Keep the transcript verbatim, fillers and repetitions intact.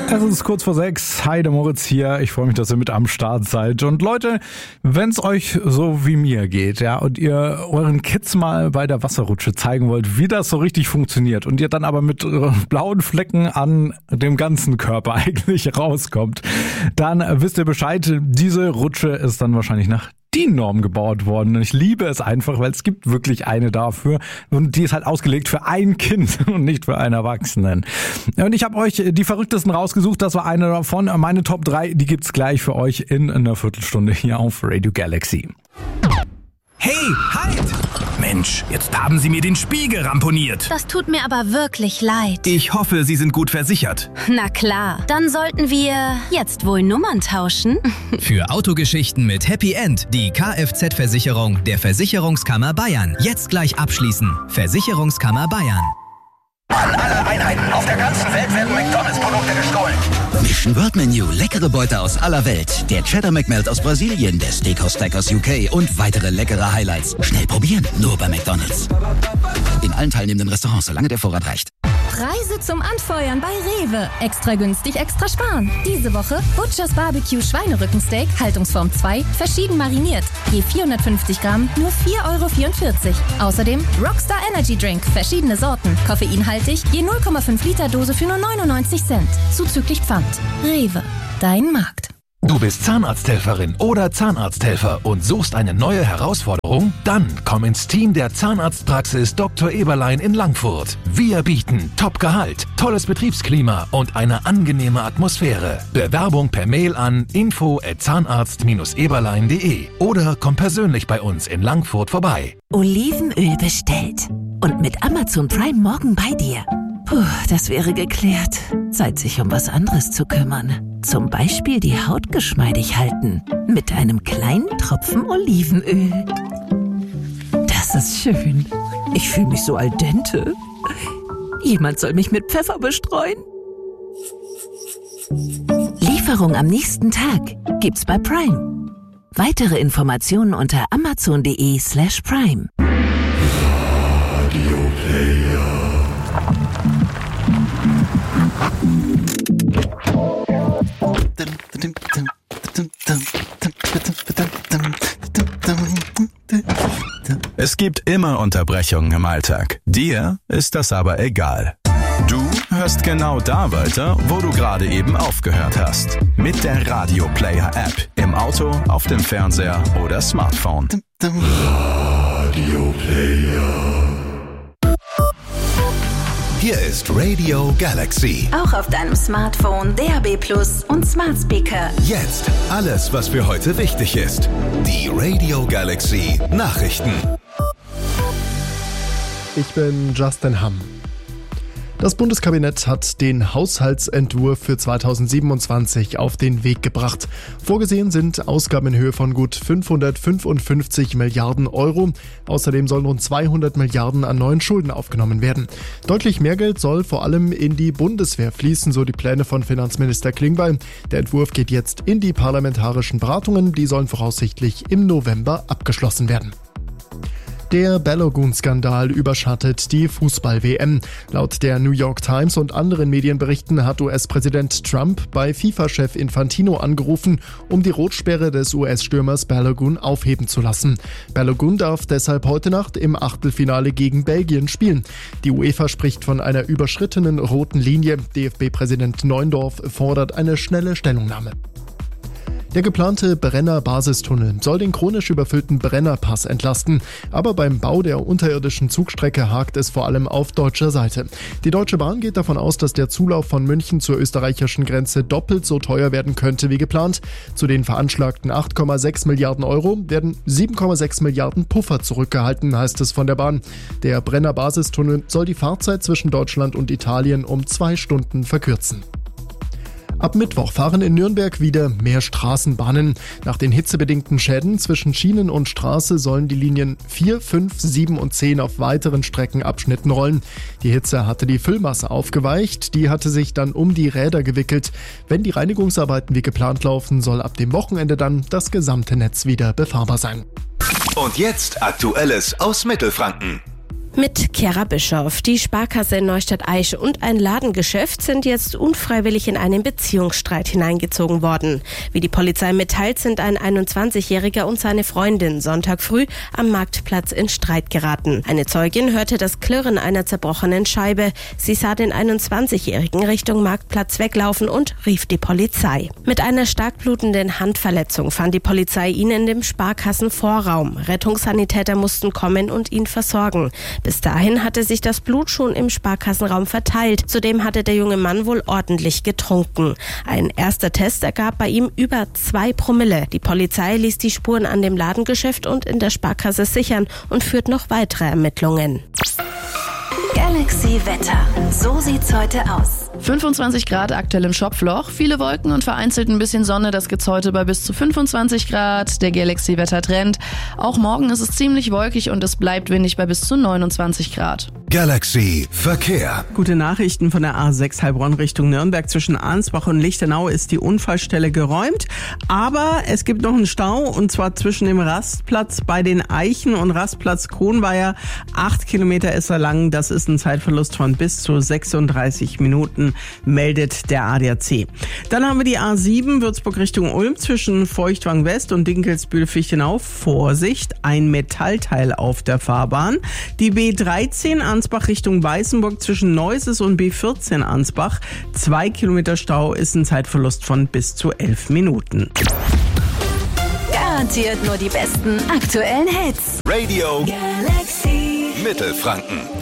Es ist kurz vor sechs. Hi, der Moritz hier. Ich freue mich, dass ihr mit am Start seid. Und Leute, wenn es euch so wie mir geht, ja, und ihr euren Kids mal bei der Wasserrutsche zeigen wollt, wie das so richtig funktioniert und ihr dann aber mit blauen Flecken an dem ganzen Körper eigentlich rauskommt, dann wisst ihr Bescheid. Diese Rutsche ist dann wahrscheinlich nach DIN-Norm gebaut worden. Und ich liebe es einfach, weil es gibt wirklich eine dafür. Und die ist halt ausgelegt für ein Kind und nicht für einen Erwachsenen. Und ich habe euch die verrücktesten rausgesucht. Das war eine davon. Meine Top drei, die gibt's gleich für euch in einer Viertelstunde hier auf Radio Galaxy. Hey, halt! Mensch, jetzt haben Sie mir den Spiegel ramponiert. Das tut mir aber wirklich leid. Ich hoffe, Sie sind gut versichert. Na klar, dann sollten wir jetzt wohl Nummern tauschen. Für Autogeschichten mit Happy End die Kfz-Versicherung der Versicherungskammer Bayern. Jetzt gleich abschließen. Versicherungskammer Bayern. An alle Einheiten auf der ganzen Welt werden McDonalds-Produkte gestohlen. Mission World Menu, leckere Beute aus aller Welt. Der Cheddar McMelt aus Brasilien, der Steakhouse Stack aus U K und weitere leckere Highlights. Schnell probieren, nur bei McDonalds. In allen teilnehmenden Restaurants, solange der Vorrat reicht. Preise zum Anfeuern bei Rewe. Extra günstig, extra sparen. Diese Woche Butchers Barbecue Schweinerückensteak, Haltungsform zwei, verschieden mariniert. Je vierhundertpfünfzig Gramm, nur vier Euro vierundvierzig. Außerdem Rockstar Energy Drink, verschiedene Sorten, koffeinhaltig, je null Komma fünf Liter Dose für nur neunundneunzig Cent. Zuzüglich Pfand. Rewe, dein Markt. Du bist Zahnarzthelferin oder Zahnarzthelfer und suchst eine neue Herausforderung? Dann komm ins Team der Zahnarztpraxis Doktor Eberlein in Langfurt. Wir bieten Top-Gehalt, tolles Betriebsklima und eine angenehme Atmosphäre. Bewerbung per Mail an info at zahnarzt eberlein punkt de oder komm persönlich bei uns in Langfurt vorbei. Olivenöl bestellt und mit Amazon Prime morgen bei dir. Puh, das wäre geklärt. Zeit, sich um was anderes zu kümmern. Zum Beispiel die Haut geschmeidig halten. Mit einem kleinen Tropfen Olivenöl. Das ist schön. Ich fühle mich so al dente. Jemand soll mich mit Pfeffer bestreuen. Lieferung am nächsten Tag gibt's bei Prime. Weitere Informationen unter amazon.de slash prime. Radio Player. Es gibt immer Unterbrechungen im Alltag. Dir ist das aber egal. Du hörst genau da weiter, wo du gerade eben aufgehört hast. Mit der Radio Player App. Im Auto, auf dem Fernseher oder Smartphone. Radio Player. Hier ist Radio Galaxy. Auch auf deinem Smartphone, D A B Plus und Smart Speaker. Jetzt alles, was für heute wichtig ist. Die Radio Galaxy Nachrichten. Ich bin Justin Hamm. Das Bundeskabinett hat den Haushaltsentwurf für zweitausendsiebenundzwanzig auf den Weg gebracht. Vorgesehen sind Ausgaben in Höhe von gut fünfhundertfünfundfünfzig Milliarden Euro. Außerdem sollen rund zweihundert Milliarden an neuen Schulden aufgenommen werden. Deutlich mehr Geld soll vor allem in die Bundeswehr fließen, so die Pläne von Finanzminister Klingbeil. Der Entwurf geht jetzt in die parlamentarischen Beratungen. Die sollen voraussichtlich im November abgeschlossen werden. Der Balogun-Skandal überschattet die Fußball-W M. Laut der New York Times und anderen Medienberichten hat U S-Präsident Trump bei FIFA-Chef Infantino angerufen, um die Rotsperre des U S-Stürmers Balogun aufheben zu lassen. Balogun darf deshalb heute Nacht im Achtelfinale gegen Belgien spielen. Die UEFA spricht von einer überschrittenen roten Linie. D F B-Präsident Neuendorf fordert eine schnelle Stellungnahme. Der geplante Brenner-Basistunnel soll den chronisch überfüllten Brennerpass entlasten. Aber beim Bau der unterirdischen Zugstrecke hakt es vor allem auf deutscher Seite. Die Deutsche Bahn geht davon aus, dass der Zulauf von München zur österreichischen Grenze doppelt so teuer werden könnte wie geplant. Zu den veranschlagten acht Komma sechs Milliarden Euro werden sieben Komma sechs Milliarden Puffer zurückgehalten, heißt es von der Bahn. Der Brenner-Basistunnel soll die Fahrzeit zwischen Deutschland und Italien um zwei Stunden verkürzen. Ab Mittwoch fahren in Nürnberg wieder mehr Straßenbahnen. Nach den hitzebedingten Schäden zwischen Schienen und Straße sollen die Linien vier, fünf, sieben und zehn auf weiteren Streckenabschnitten rollen. Die Hitze hatte die Füllmasse aufgeweicht, die hatte sich dann um die Räder gewickelt. Wenn die Reinigungsarbeiten wie geplant laufen, soll ab dem Wochenende dann das gesamte Netz wieder befahrbar sein. Und jetzt Aktuelles aus Mittelfranken. Mit Chiara Bischoff. Die Sparkasse in Neustadt-Aisch und ein Ladengeschäft sind jetzt unfreiwillig in einen Beziehungsstreit hineingezogen worden. Wie die Polizei mitteilt, sind ein einundzwanzigjähriger und seine Freundin Sonntag früh am Marktplatz in Streit geraten. Eine Zeugin hörte das Klirren einer zerbrochenen Scheibe. Sie sah den einundzwanzigjährigen Richtung Marktplatz weglaufen und rief die Polizei. Mit einer stark blutenden Handverletzung fand die Polizei ihn in dem Sparkassenvorraum. Rettungssanitäter mussten kommen und ihn versorgen. Bis dahin hatte sich das Blut schon im Sparkassenraum verteilt. Zudem hatte der junge Mann wohl ordentlich getrunken. Ein erster Test ergab bei ihm über zwei Promille. Die Polizei ließ die Spuren an dem Ladengeschäft und in der Sparkasse sichern und führt noch weitere Ermittlungen. Galaxy Wetter. So sieht's heute aus. fünfundzwanzig Grad aktuell im Schopfloch, viele Wolken und vereinzelt ein bisschen Sonne. Das gibt's heute bei bis zu fünfundzwanzig Grad. Der Galaxy-Wetter-Trend. Auch morgen ist es ziemlich wolkig und es bleibt windig bei bis zu neunundzwanzig Grad. Galaxy Verkehr. Gute Nachrichten von der A sechs Heilbronn Richtung Nürnberg. Zwischen Arnsbach und Lichtenau ist die Unfallstelle geräumt. Aber es gibt noch einen Stau und zwar zwischen dem Rastplatz bei den Eichen und Rastplatz Kronweiher. Acht Kilometer ist er lang. Das ist ein Zeitverlust von bis zu sechsunddreißig Minuten, meldet der A D A C. Dann haben wir die A sieben Würzburg Richtung Ulm zwischen Feuchtwang West und Dinkelsbühl-Fichtenau. Vorsicht, ein Metallteil auf der Fahrbahn. Die B dreizehn Ansbach Richtung Weißenburg zwischen Neuses und B vierzehn Ansbach. Zwei Kilometer Stau ist ein Zeitverlust von bis zu elf Minuten. Garantiert nur die besten aktuellen Hits. Radio Galaxy Mittelfranken.